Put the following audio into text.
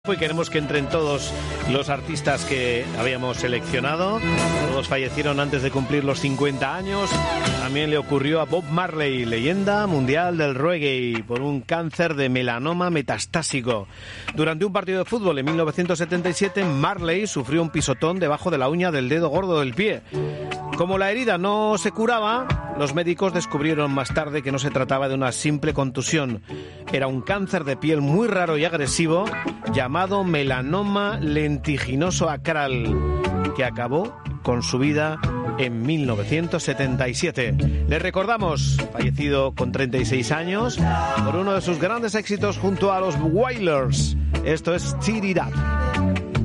Y queremos que entren todos los artistas que habíamos seleccionado. Todos fallecieron antes de cumplir los 50 años. También le ocurrió a Bob Marley, leyenda mundial del reggae, por un cáncer de melanoma metastásico. Durante un partido de fútbol en 1977, Marley sufrió un pisotón debajo de la uña del dedo gordo del pie. Como la herida no se curaba, los médicos descubrieron más tarde que no se trataba de una simple contusión. Era un cáncer de piel muy raro y agresivo llamado melanoma lentiginoso acral, que acabó con su vida en 1977. Le recordamos, fallecido con 36 años, por uno de sus grandes éxitos junto a los Wailers. Esto es Tear It Up.